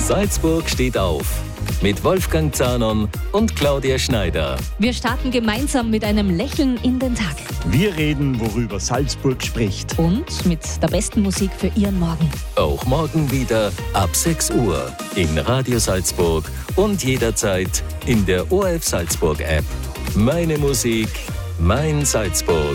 Salzburg steht auf. Mit Wolfgang Zahnon und Claudia Schneider. Wir starten gemeinsam mit einem Lächeln in den Tag. Wir reden, worüber Salzburg spricht. Und mit der besten Musik für Ihren Morgen. Auch morgen wieder ab 6 Uhr in Radio Salzburg und jederzeit in der ORF Salzburg App. Meine Musik, mein Salzburg.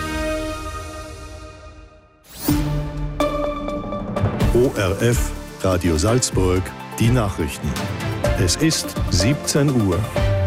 ORF Radio Salzburg, die Nachrichten. Es ist 17 Uhr.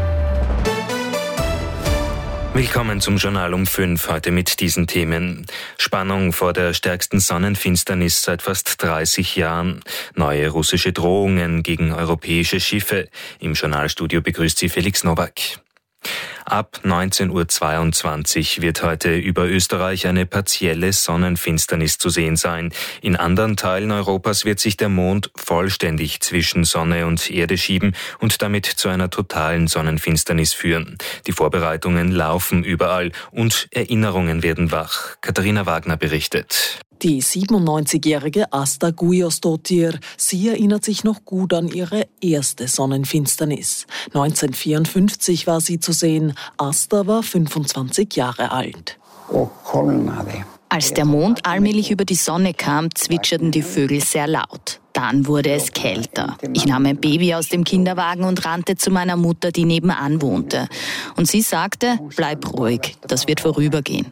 Willkommen zum Journal um 5, heute mit diesen Themen. Spannung vor der stärksten Sonnenfinsternis seit fast 30 Jahren. Neue russische Drohungen gegen europäische Schiffe. Im Journalstudio begrüßt Sie Felix Nowak. Ab 19.22 Uhr wird heute über Österreich eine partielle Sonnenfinsternis zu sehen sein. In anderen Teilen Europas wird sich der Mond vollständig zwischen Sonne und Erde schieben und damit zu einer totalen Sonnenfinsternis führen. Die Vorbereitungen laufen überall und Erinnerungen werden wach. Katharina Wagner berichtet. Die 97-jährige Asta Gujosdottir, sie erinnert sich noch gut an ihre erste Sonnenfinsternis. 1954 war sie zu sehen. Asta war 25 Jahre alt. Als der Mond allmählich über die Sonne kam, zwitscherten die Vögel sehr laut. Dann wurde es kälter. Ich nahm mein Baby aus dem Kinderwagen und rannte zu meiner Mutter, die nebenan wohnte. Und sie sagte, bleib ruhig, das wird vorübergehen.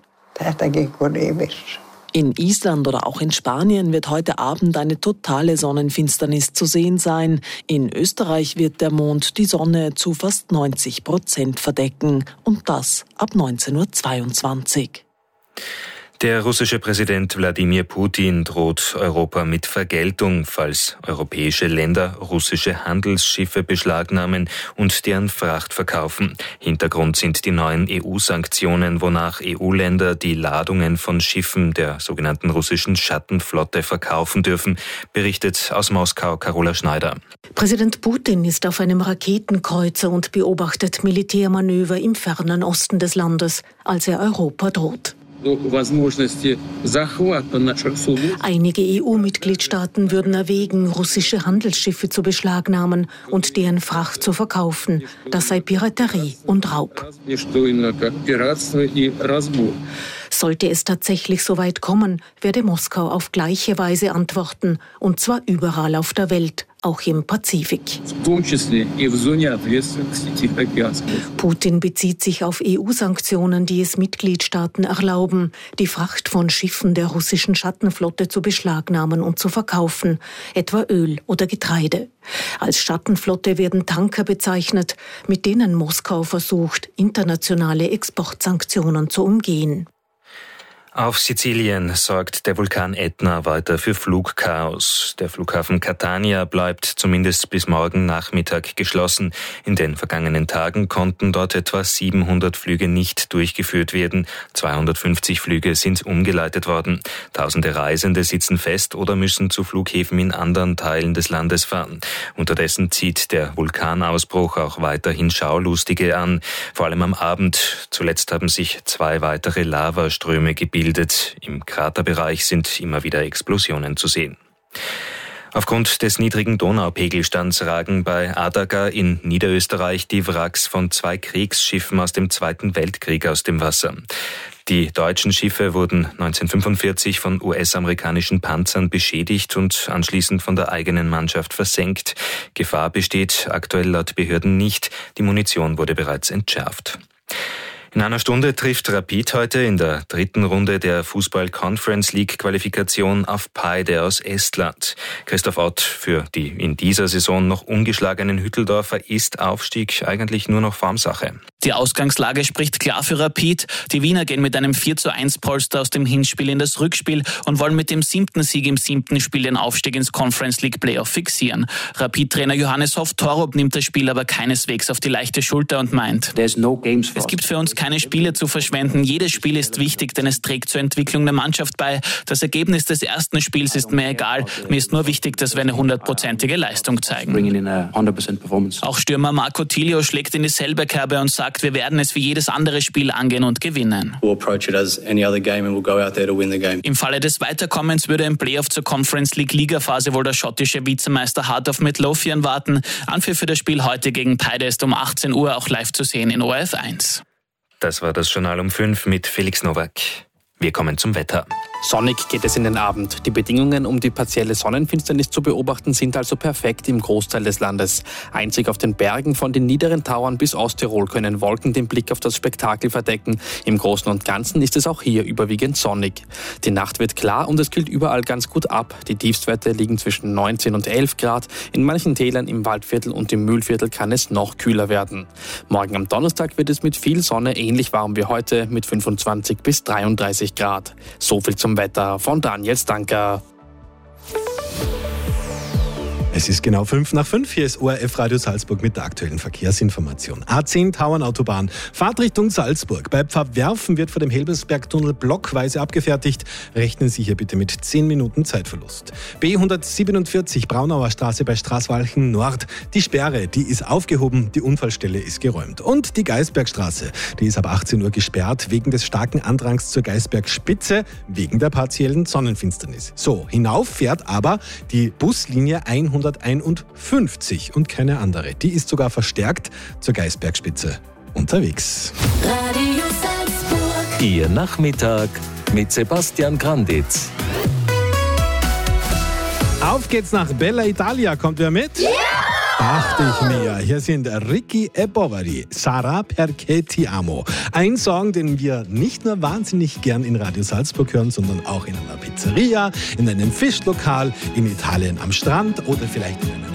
In Island oder auch in Spanien wird heute Abend eine totale Sonnenfinsternis zu sehen sein. In Österreich wird der Mond die Sonne zu fast 90% verdecken. Und das ab 19.22 Uhr. Der russische Präsident Wladimir Putin droht Europa mit Vergeltung, falls europäische Länder russische Handelsschiffe beschlagnahmen und deren Fracht verkaufen. Hintergrund sind die neuen EU-Sanktionen, wonach EU-Länder die Ladungen von Schiffen der sogenannten russischen Schattenflotte verkaufen dürfen, berichtet aus Moskau Carola Schneider. Präsident Putin ist auf einem Raketenkreuzer und beobachtet Militärmanöver im fernen Osten des Landes, als er Europa droht. Einige EU-Mitgliedstaaten würden erwägen, russische Handelsschiffe zu beschlagnahmen und deren Fracht zu verkaufen. Das sei Piraterie und Raub. Sollte es tatsächlich so weit kommen, werde Moskau auf gleiche Weise antworten, und zwar überall auf der Welt, auch im Pazifik. Putin bezieht sich auf EU-Sanktionen, die es Mitgliedstaaten erlauben, die Fracht von Schiffen der russischen Schattenflotte zu beschlagnahmen und zu verkaufen, etwa Öl oder Getreide. Als Schattenflotte werden Tanker bezeichnet, mit denen Moskau versucht, internationale Exportsanktionen zu umgehen. Auf Sizilien sorgt der Vulkan Ätna weiter für Flugchaos. Der Flughafen Catania bleibt zumindest bis morgen Nachmittag geschlossen. In den vergangenen Tagen konnten dort etwa 700 Flüge nicht durchgeführt werden. 250 Flüge sind umgeleitet worden. Tausende Reisende sitzen fest oder müssen zu Flughäfen in anderen Teilen des Landes fahren. Unterdessen zieht der Vulkanausbruch auch weiterhin Schaulustige an. Vor allem am Abend. Zuletzt haben sich 2 weitere Lavaströme gebildet. Im Kraterbereich sind immer wieder Explosionen zu sehen. Aufgrund des niedrigen Donaupegelstands ragen bei Adaga in Niederösterreich die Wracks von 2 Kriegsschiffen aus dem Zweiten Weltkrieg aus dem Wasser. Die deutschen Schiffe wurden 1945 von US-amerikanischen Panzern beschädigt und anschließend von der eigenen Mannschaft versenkt. Gefahr besteht aktuell laut Behörden nicht. Die Munition wurde bereits entschärft. In einer Stunde trifft Rapid heute in der 3. Runde der Fußball-Conference-League-Qualifikation auf Paide aus Estland. Christoph Ott, für die in dieser Saison noch ungeschlagenen Hütteldorfer ist Aufstieg eigentlich nur noch Formsache. Die Ausgangslage spricht klar für Rapid. Die Wiener gehen mit einem 4:1 Polster aus dem Hinspiel in das Rückspiel und wollen mit dem 7. Sieg im 7. Spiel den Aufstieg ins Conference League Playoff fixieren. Rapid-Trainer Johannes Hoff-Torup nimmt das Spiel aber keineswegs auf die leichte Schulter und meint, es gibt für uns keine Spiele zu verschwenden. Jedes Spiel ist wichtig, denn es trägt zur Entwicklung der Mannschaft bei. Das Ergebnis des ersten Spiels ist mir egal. Mir ist nur wichtig, dass wir eine 100%ige Leistung zeigen. Auch Stürmer Marco Tilio schlägt in dieselbe Kerbe und sagt, sagt, wir werden es wie jedes andere Spiel angehen und gewinnen. We'll approach it as any other game and we'll go out there to win the game. Im Falle des Weiterkommens würde im Playoff zur Conference League Ligaphase wohl der schottische Vizemeister Heart of Midlothian warten. Anpfiff für das Spiel heute gegen Peide ist um 18 Uhr auch live zu sehen in ORF 1. Das war das Journal um 5 mit Felix Nowak. Wir kommen zum Wetter. Sonnig geht es in den Abend. Die Bedingungen, um die partielle Sonnenfinsternis zu beobachten, sind also perfekt im Großteil des Landes. Einzig auf den Bergen von den niederen Tauern bis Osttirol können Wolken den Blick auf das Spektakel verdecken. Im Großen und Ganzen ist es auch hier überwiegend sonnig. Die Nacht wird klar und es kühlt überall ganz gut ab. Die Tiefstwerte liegen zwischen 19 und 11 Grad. In manchen Tälern im Waldviertel und im Mühlviertel kann es noch kühler werden. Morgen am Donnerstag wird es mit viel Sonne ähnlich warm wie heute mit 25 bis 33 Grad. So viel zum Wetter von Daniel Stanker. Es ist genau 5:05. Hier ist ORF Radio Salzburg mit der aktuellen Verkehrsinformation. A10 Tauernautobahn, Fahrt Richtung Salzburg. Bei Pfarrwerfen wird vor dem Helbersbergtunnel blockweise abgefertigt. Rechnen Sie hier bitte mit 10 Minuten Zeitverlust. B147 Braunauer Straße bei Straßwalchen Nord. Die Sperre, die ist aufgehoben, die Unfallstelle ist geräumt. Und die Geisbergstraße, die ist ab 18 Uhr gesperrt wegen des starken Andrangs zur Geisbergspitze, wegen der partiellen Sonnenfinsternis. So, hinauf fährt aber die Buslinie 151 und keine andere. Die ist sogar verstärkt zur Geisbergspitze unterwegs. Radio Salzburg. Ihr Nachmittag mit Sebastian Granditz. Auf geht's nach Bella Italia. Kommt wer mit? Ja! Dachte ich mir. Hier sind Ricky e Poveri, Sarà perché ti amo. Ein Song, den wir nicht nur wahnsinnig gern in Radio Salzburg hören, sondern auch in einer Pizzeria, in einem Fischlokal, in Italien am Strand oder vielleicht in einer